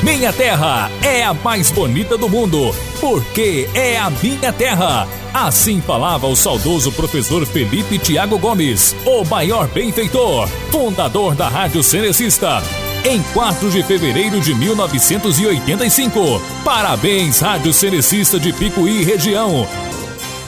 Minha terra é a mais bonita do mundo, porque é a minha terra. Assim falava o saudoso professor Felipe Thiago Gomes, o maior benfeitor, fundador da Rádio Cenecista, em 4 de fevereiro de 1985. Parabéns, Rádio Cenecista de Picuí região.